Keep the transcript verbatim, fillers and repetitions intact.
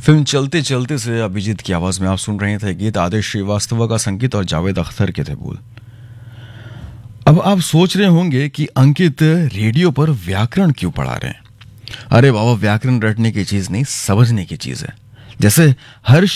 Film चलते चलते से अभिजीत की आवाज में आप सुन रहे थे गीत, आदेश श्रीवास्तव का संगीत और जावेद अख्तर के थे बोल। अब आप सोच रहे होंगे कि अंकित रेडियो पर व्याकरण क्यों पढ़ा रहे हैं। अरे बाबा, व्याकरण रटने की चीज नहीं, समझने की चीज है। जैसे हर